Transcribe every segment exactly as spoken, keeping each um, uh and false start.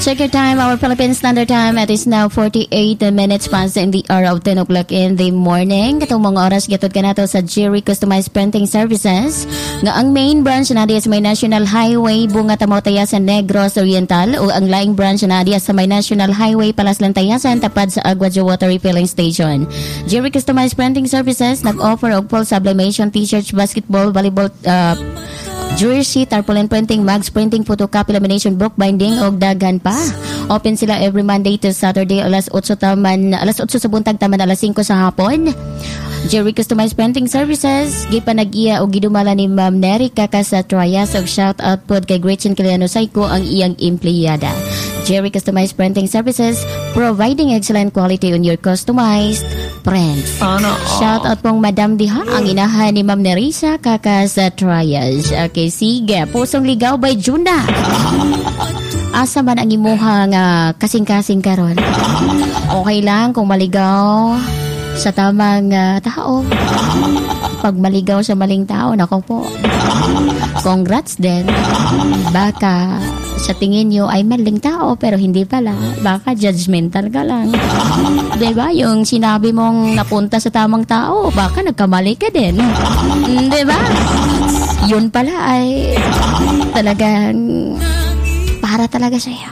Check your time, our Philippine Standard Time. It is now forty-eight minutes past in the hour of ten o'clock in the morning. Katong mga oras gatod ka nato sa Jerry Customized Printing Services. Nga ang main branch na diya sa may National Highway, Bunga Tamotayasan, Negros Oriental. O ang laing branch na diya sa may National Highway, Palaslan Tayasan, tapad sa Aguadjo Water Refilling Station. Jerry Customized Printing Services nag-offer og full sublimation, t-shirts, basketball, volleyball, uh, jersey, tarpaulin printing, mags printing, photocopy, lamination, book binding og daghan pa. Open sila every Monday to Saturday alas eight taman alas eight sa buntag taman alas five sa hapon. Jerry Customized Printing Services gipanag-iya og gidumala ni Ma'am Neri Kakas sa Trias og shout out pod kay Gretchen Kiliano Saiko ang iyang empleyada. Jerry Customized Printing Services, providing excellent quality on your customized prints. Shout out pong Madam Diha, ang inahan ni Ma'am Nerissa Kakas sa Trias. Okay, sige. Pusong ligaw by Juna. Asa man ang imuha nga kasing-kasing karon? Okay lang kung maligaw sa tamang uh, tao. Pag maligaw sa maling tao, nako po. Congrats din. Baka sa tingin nyo ay maling tao pero hindi pala. Baka judgmental ka lang. Diba? Yung sinabi mong napunta sa tamang tao, baka nagkamali ka din. Diba? Yun pala ay talagang para talaga sa'yo.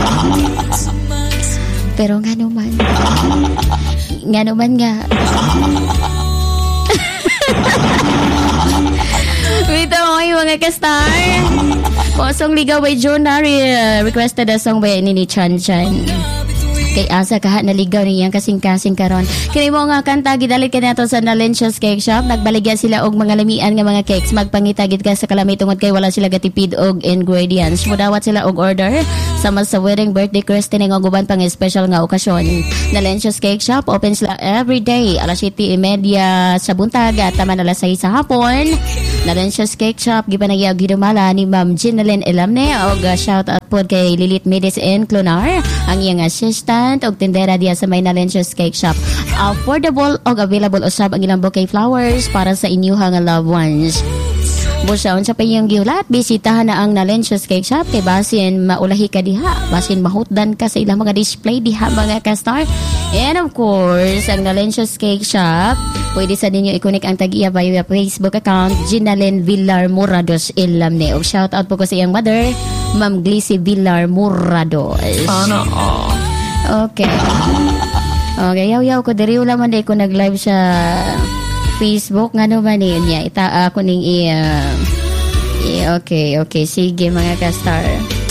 Pero nga naman, nga naman nga, wait mo kayo mga ka-star. Posong ligaw by Jonari, uh, requested a song by Nini Chan Chan. Kay asa kaha naligaw niyang kasing-kasing karon. Kini mo nga kanta gidalit ka nato sa Nalencia's Cake Shop. Nagbaligya sila og mga lamian nga mga cakes. Magpangitagid ka sa kalami tungod kay wala sila gatipid og ingredients. Mudawat sila og order sama sa wedding, birthday, christening og uban pang special nga okasyon. Nalencia's Cake Shop open sila every day alas siyete trenta sa buntag at taman alas sais sa hapon. Nalencia's Cake Shop gipanagya og gidumala ni Ma'am Ginalyn Elamne og uh, shout out pod kay Lilith Medis and Clonar, ang iyang assistant og tindera diya sa may Nalencia's Cake Shop. Affordable og available usab ang ilang bouquet flowers para sa inyuha nga loved ones. Busaon sa payong giulat, bisitahan na ang Nalencia's Cake Shop kay basin maulahi ka diha, basin mahutdan ka sa ilang mga display diha mga ka-star. And of course, ang Nalencia's Cake Shop, pwede sa ninyo i-connect ang tag-iya via Facebook account Ginalyn Villar Morados Ilamne. O shout out po ko sa iyang mother, Ma'am Glicy Villar Morados. Ano? Okay. Okay, yaw-yaw ko. Diri wala man day ko nag-live sa Facebook. Nga naman yun niya. Ita ako ning i... Uh, i okay, okay. Sige mga ka-star.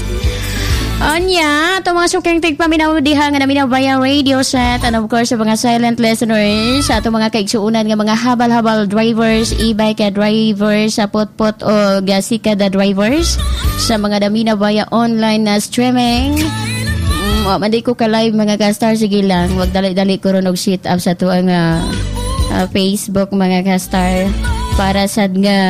Anya, ito mga suking tigpaminaw diha nga naminaw via radio set. And of course, sa mga silent listeners, sa ito mga kaigsuunan nga mga habal-habal drivers, e-bike drivers, sa pot-pot o gasikada drivers, sa mga damina via online na streaming. Um, Mandi ko ka-live mga ka-star. Sige lang, wag dali-dali ko rin og sit up sa ito ang uh, uh, Facebook mga ka-star. Para sa nga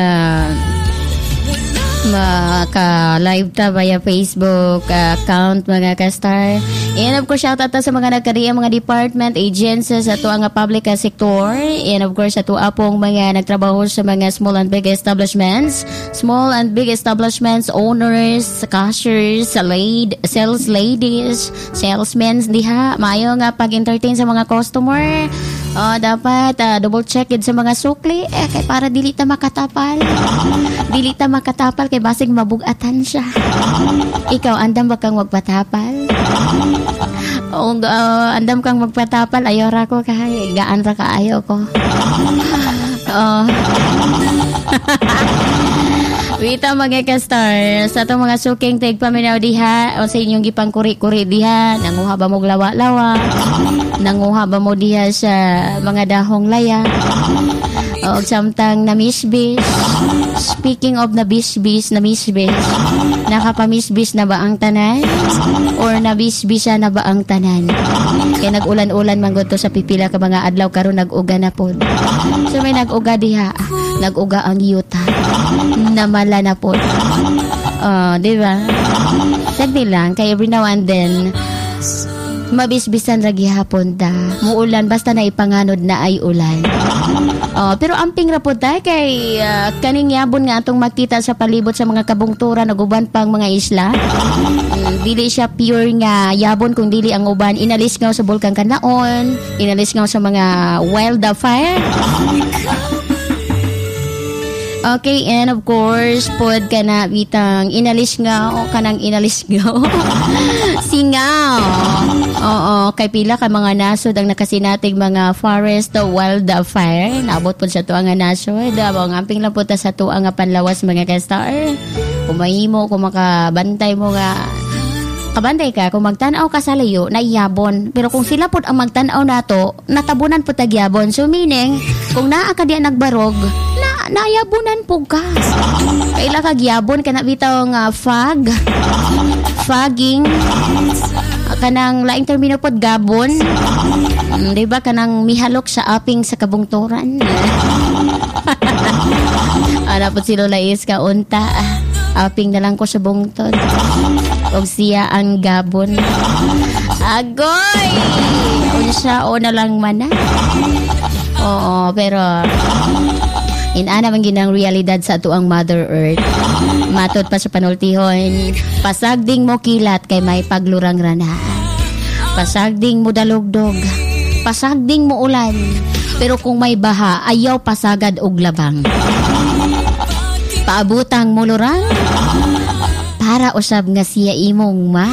maka-live ta via Facebook uh, account mga ka-star. And of course, shout out sa mga nagkariya mga department, agencies, ato ang public sector. And of course, ato apong mga nagtrabaho sa mga small and big establishments. Small and big establishments, owners, cashiers, laid, sales ladies, salesmen, diha. Maayo nga pag-entertain sa mga customer. Uh, dapat uh, double check it sa mga sukli. Eh, kay para dili ta makatapal. Dili ta makatapal kay basig mabugatan siya. Ikaw, andam ba kang magpatapal? O uh, andam kang magpatapal, ayaw ra ko kay gaan ra ka ayaw ko. Oh. Wita mga ka-star, sa itong mga suking tigpaminaw diha o sa inyong gipang kuri-kuri diha, nanguha ba mo lawa-lawa, nanguha ba mo diha sa mga dahong laya, o samtang namisbis. Speaking of nabisbis, namisbis, nakapamisbis na ba ang tanan? Or nabisbisa na ba ang tanan? Kaya nag-ulan-ulan man to sa pipila ka mga adlaw karon nag-uga na po. So may nag-uga diha, nag-uga ang yuta. Namala na po. Oh, di ba? Sagdi lang, kay every now and then mabisbisan ra gihapon ta. Muulan basta na ipanganod na ay ulan. Oh, pero amping ra pud ta kay uh, kaning yabon nga atong makita sa palibot sa mga kabungturan ug uban pang mga isla. Mm, dili siya pure nga yabon kung dili ang uban inalis nga sa bulkan Kanaon, inalis nga sa mga wildfire. Okay, and of course, pod ka na bitang inalis nga o kanang inalis nga singaw. Oo, kay pila ka mga nasod ang nakasinatig mga forest o wildfire. Naabot po sa tuang nga nasod. Ang amping lang po ta sa tuang nga panlawas mga ka-star. Kumahimo, kung makabantay mo nga kabantay ka, kung magtanaw ka sa layo, naiyabon. Pero kung sila po ang magtanaw nato, natabunan po tagyabon. So meaning, kung naa ka diyan nagbarog, na nayabunan po ka. Kaila kagyabon, kana bitaw nga fog, fogging, kanang laing termino po, gabon. Hmm, diba, kanang mihalok sa aping sa kabungturan. Ano po si Lola Is ka unta, aping na lang ko sa bungtod. O siya ang gabon. Agoy! Unsa o na lang man na. Oo, pero inana man ginang realidad sa atuang Mother Earth. Matod pa sa panultihon, pasagding mo kilat kay may paglurang rana. Pasagding mo dalugdog, pasagding mo ulan. Pero kung may baha, ayaw pasagad og labang. Paabutang mo lurang, para usab nga siya imong ma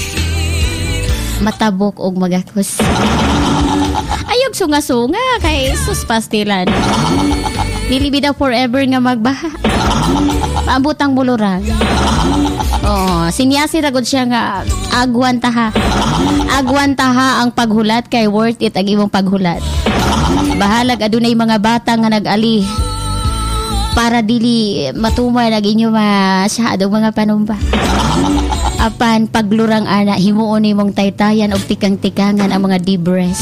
matabok og magakos. Ayog sunga-sunga kay sus pastilan. Dili bida forever nga magbaha. Paabutang mulurang. Oh, sinyasi ra gud siya nga agwan taha. Agwan taha ang paghulat kay worth it ang imong paghulat. Bahalag adunay mga bata nga nag-ali para dili matumay nag inyo masyadong mga panumba. Apan paglurang ana himuon nimong taytayan og tikang-tikangan ang mga debris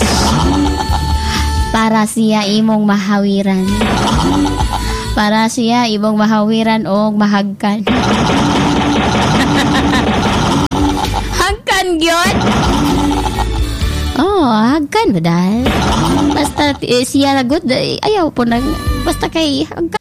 para siya imong mahawiran. Para siya imong mahawiran og mahagkan. Hagkan gyud. Oh, hagkan badal. Basta eh, siya lagot ayaw po nang basta kay hagkan.